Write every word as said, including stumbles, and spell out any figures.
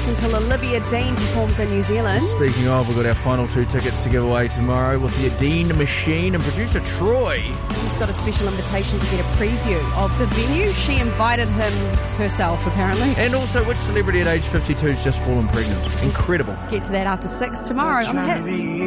until Olivia Dean performs in New Zealand. Speaking of, we've got our final two tickets to give away tomorrow with the Adine Machine and producer Troy. He's got a special invitation to get a preview of the venue. She invited him herself, apparently. And also, which celebrity at age fifty-two has just fallen pregnant? Incredible. Get to that after six tomorrow on The Hits.